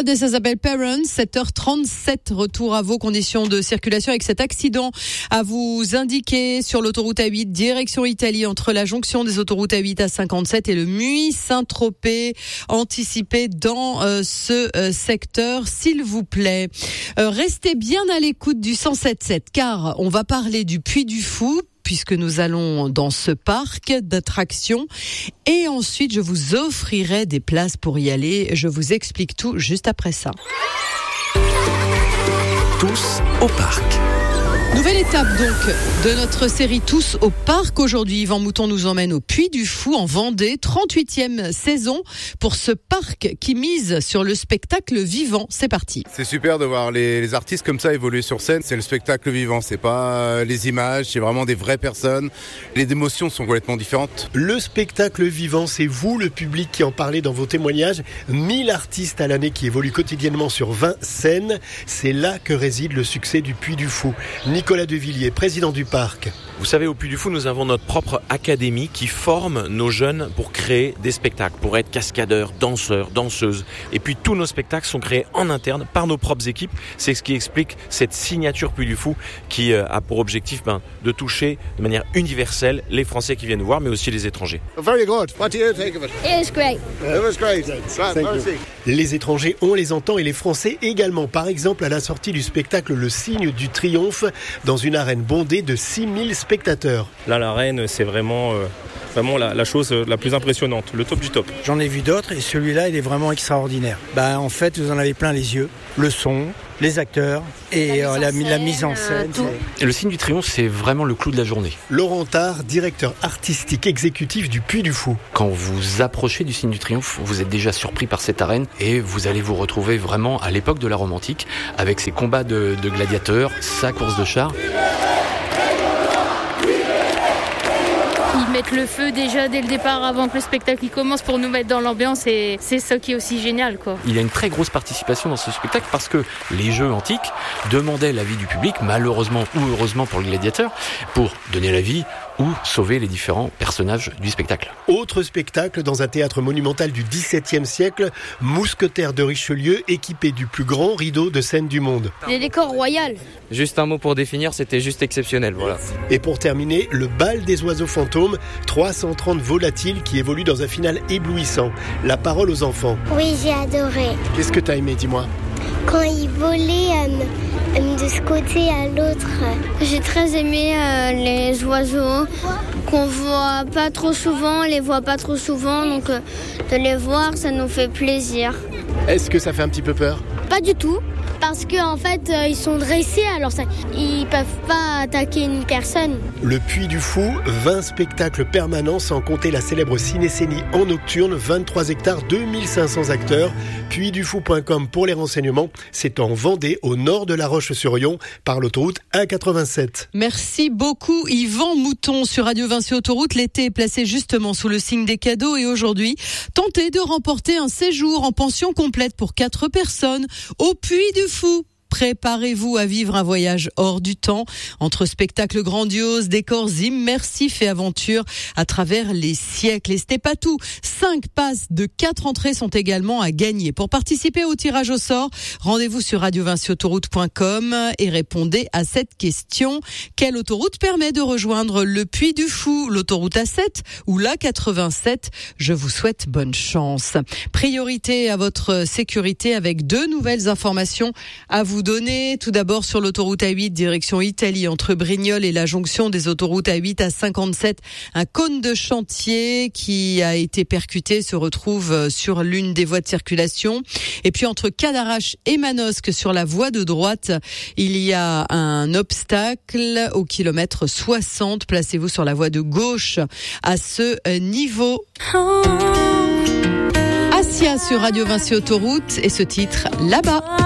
et ça s'appelle Parents. 7h37, retour à vos conditions de circulation avec cet accident à vous indiquer sur l'autoroute A8, direction Italie, entre la jonction des autoroutes A8 à 57 et le Muy-Saint-Tropez. Anticipé dans ce secteur, s'il vous plaît. Restez bien à l'écoute du 107.7 car on va parler du Puy du Fou, puisque nous allons dans ce parc d'attractions. Et ensuite, je vous offrirai des places pour y aller. Je vous explique tout juste après ça. Tous au parc. Nouvelle étape donc de notre série Tous au parc. Aujourd'hui, Yvan Mouton nous emmène au Puy du Fou en Vendée. 38e saison pour ce parc qui mise sur le spectacle vivant. C'est parti. C'est super de voir les artistes comme ça évoluer sur scène. C'est le spectacle vivant, c'est pas les images, c'est vraiment des vraies personnes. Les émotions sont complètement différentes. Le spectacle vivant, c'est vous, le public, qui en parlez dans vos témoignages. 1000 artistes à l'année qui évoluent quotidiennement sur 20 scènes. C'est là que réside le succès du Puy du Fou. Nicolas Devilliers, président du parc. Vous savez, au Puy du Fou, nous avons notre propre académie qui forme nos jeunes pour créer des spectacles, pour être cascadeurs, danseurs, danseuses. Et puis tous nos spectacles sont créés en interne par nos propres équipes. C'est ce qui explique cette signature Puy du Fou qui a pour objectif de toucher de manière universelle les Français qui viennent voir, mais aussi les étrangers. Very good. What do you think of it? It was great. It was great. Les étrangers, on les entend, et les Français également. Par exemple, à la sortie du spectacle Le Signe du Triomphe, dans une arène bondée de 6000 spectateurs. Là, l'arène, c'est vraiment la chose la plus impressionnante, le top du top. J'en ai vu d'autres et celui-là, il est vraiment extraordinaire. En fait, vous en avez plein les yeux, le son, les acteurs et la mise en scène. Et le Signe du Triomphe, c'est vraiment le clou de la journée. Laurent Tard, directeur artistique exécutif du Puy du Fou. Quand vous approchez du Signe du Triomphe, vous êtes déjà surpris par cette arène et vous allez vous retrouver vraiment à l'époque de la Rome antique avec ses combats de gladiateurs, sa course de chars. Ils mettent le feu déjà dès le départ avant que le spectacle commence pour nous mettre dans l'ambiance et c'est ça qui est aussi génial, quoi. Il y a une très grosse participation dans ce spectacle parce que les jeux antiques demandaient l'avis du public, malheureusement ou heureusement pour le gladiateur, pour donner l'avis ou sauver les différents personnages du spectacle. Autre spectacle dans un théâtre monumental du XVIIe siècle, Mousquetaires de Richelieu, équipé du plus grand rideau de scène du monde. Les décors royaux. Juste un mot pour définir, c'était juste exceptionnel, voilà. Et pour terminer, le bal des oiseaux fantômes, 330 volatiles qui évoluent dans un final éblouissant. La parole aux enfants. Oui, j'ai adoré. Qu'est-ce que t'as aimé, dis-moi? Quand ils volaient de ce côté à l'autre. J'ai très aimé les oiseaux qu'on voit pas trop souvent, on les voit pas trop souvent, donc de les voir, ça nous fait plaisir. Est-ce que ça fait un petit peu peur? Pas du tout. Parce qu'en fait, ils sont dressés, alors ils peuvent pas attaquer une personne. Le Puy du Fou, 20 spectacles permanents, sans compter la célèbre cinécénie en nocturne, 23 hectares, 2500 acteurs. puydufou.com pour les renseignements. C'est en Vendée, au nord de La Roche-sur-Yon, par l'autoroute A87. Merci beaucoup Yvan Mouton sur Radio Vinci Autoroute. L'été est placé justement sous le signe des cadeaux et aujourd'hui, tentez de remporter un séjour en pension complète pour 4 personnes au Puy du Fou. Préparez-vous à vivre un voyage hors du temps, entre spectacles grandioses, décors immersifs et aventures à travers les siècles. Et ce n'est pas tout. 5 passes de 4 entrées sont également à gagner. Pour participer au tirage au sort, rendez-vous sur radiovinciautoroute.com et répondez à cette question. Quelle autoroute permet de rejoindre le Puy du Fou? L'autoroute A7 ou l'A87? Je vous souhaite bonne chance. Priorité à votre sécurité avec 2 nouvelles informations à vous donner. Tout d'abord sur l'autoroute A8 direction Italie entre Brignoles et la jonction des autoroutes A8 à 57. Un cône de chantier qui a été percuté se retrouve sur l'une des voies de circulation. Et puis entre Cadarache et Manosque sur la voie de droite, il y a un obstacle au kilomètre 60. Placez-vous sur la voie de gauche à ce niveau. Assia sur Radio Vinci Autoroute et ce titre là-bas.